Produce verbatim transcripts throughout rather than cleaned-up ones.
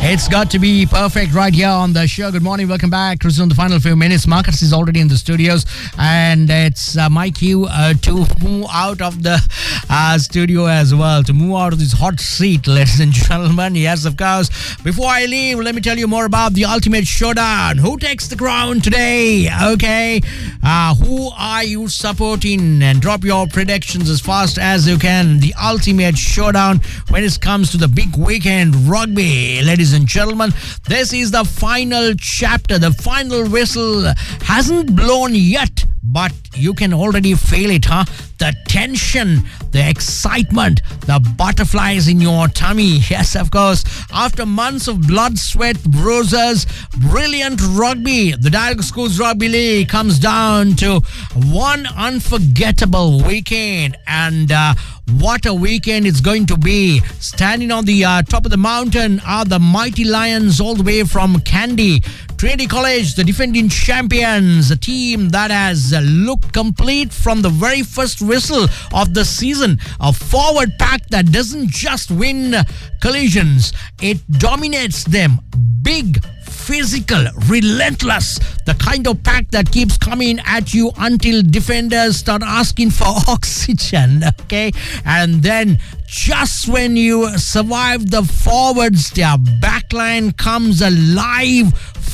It's got to be perfect right here on the show. Good morning, welcome back. Chris on the final few minutes. Marcus is already in the studios, and it's uh, my cue uh, to move out of the uh, studio as well, to move out of this hot seat, ladies and gentlemen. Yes, of course. Before I leave, let me tell you more about the Ultimate Showdown. Who takes the crown today? Okay. Uh, who are you supporting? And drop your predictions as fast as you can. The Ultimate Showdown when it comes to the big weekend rugby, ladies and gentlemen. This is the final chapter. The final whistle hasn't blown yet, but you can already feel it, huh? The tension, the excitement, the butterflies in your tummy. Yes, of course. After months of blood, sweat, bruises, brilliant rugby, the Dialog Schools Rugby League comes down to one unforgettable weekend. And uh, what a weekend it's going to be. Standing on the uh, top of the mountain are the mighty Lions all the way from Kandy. Trinity College, the defending champions, a team that has uh, looked complete from the very first whistle of the season. A forward pack that doesn't just win collisions, it dominates them. Big, physical, relentless, the kind of pack that keeps coming at you until defenders start asking for oxygen, okay? And then just when you survive the forwards, their backline comes alive,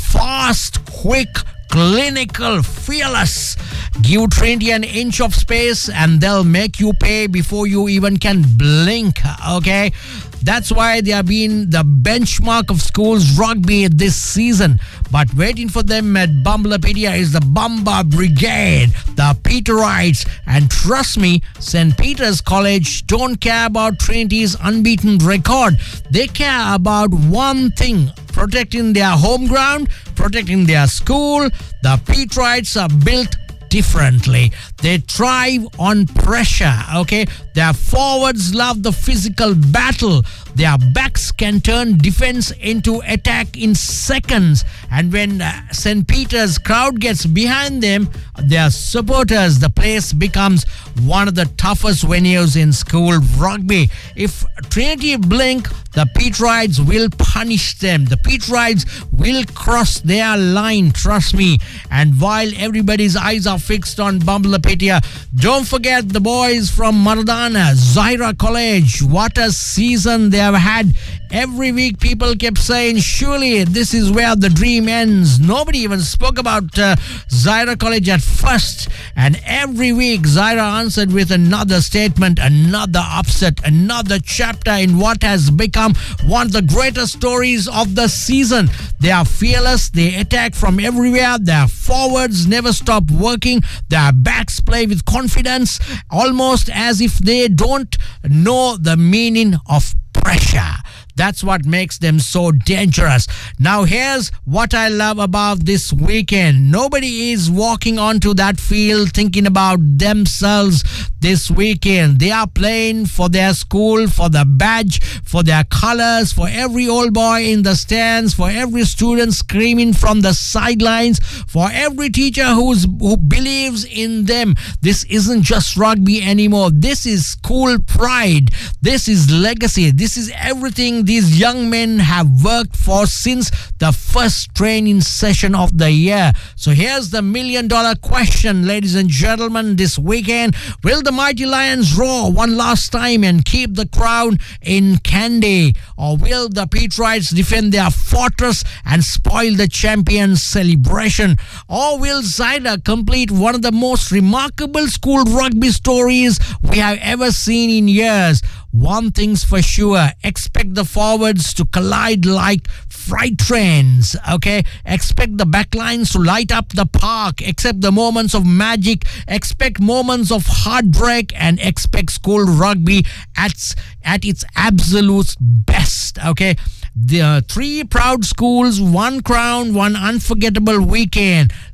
fast, quick, clinical, fearless. Give Trinity an inch of space and they'll make you pay before you even can blink, okay? That's why they have been the benchmark of schools rugby this season. But waiting for them at Bumblepedia is the Bumba Brigade, the Peterites. And trust me, Saint Peter's College don't care about Trinity's unbeaten record. They care about one thing: protecting their home ground, protecting their school. The Peterites are built differently. They thrive on pressure, okay? Their forwards love the physical battle. Their backs can turn defense into attack in seconds. And when uh, Saint Peter's crowd gets behind them, their supporters, the place becomes one of the toughest venues in school rugby. If Trinity blink, the Peterites will punish them. The Peterites will cross their line, trust me. And while everybody's eyes are fixed on Bumblepedia, don't forget the boys from Maradana, Zaira College. What a season they have had. Every week people kept saying, surely this is where the dream ends. Nobody even spoke about uh, Zaira College at first. And every week Zaira answered with another statement, another upset, another chapter in what has become one of the greatest stories of the season. They are fearless. They attack from everywhere. Their forwards never stop working. Their backs play with confidence, almost as if they don't know the meaning of pressure. That's what makes them so dangerous. Now, here's what I love about this weekend. Nobody is walking onto that field thinking about themselves this weekend. They are playing for their school, for the badge, for their colors, for every old boy in the stands, for every student screaming from the sidelines, for every teacher who's who believes in them. This isn't just rugby anymore. This is school pride. This is legacy. This is everything these young men have worked for since the first training session of the year. So here's the million dollar question, ladies and gentlemen, this weekend. Will the mighty Lions roar one last time and keep the crown in Kandy? Or will the Peterites defend their fortress and spoil the champions' celebration? Or will Zaira complete one of the most remarkable school rugby stories we have ever seen in years? One thing's for sure, expect the forwards to collide like freight trains, okay? Expect the backlines to light up the park, accept the moments of magic, expect moments of heartbreak, and expect school rugby at, at its absolute best, okay? The uh, three proud schools, one crown, one unforgettable weekend.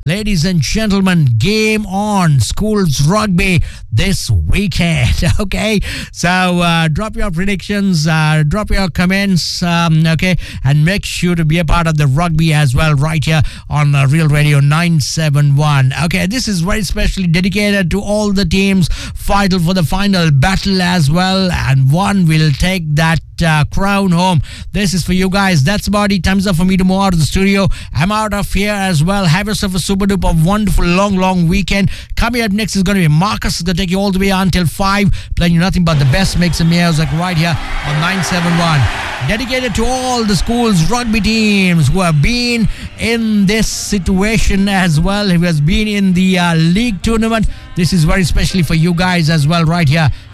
Ladies and gentlemen, game on. Schools rugby this weekend. Okay, so uh, drop your predictions, uh, drop your comments, um, okay, and make sure to be a part of the rugby as well right here on uh, Real Radio nine seven one. Okay, this is very specially dedicated to all the teams fighting for the final battle as well, and one will take that uh, crown home. This is for you guys. That's about it. Time's up for me to move out of the studio. I'm out of here as well. Have yourself a super duper wonderful long long weekend. Coming up next is going to be Marcus. Is going to take you all the way until five, playing you nothing but the best mix of music right here on nine seven one. Dedicated to all the schools rugby teams who have been in this situation as well, who has been in the uh, league tournament. This is very specially for you guys as well right here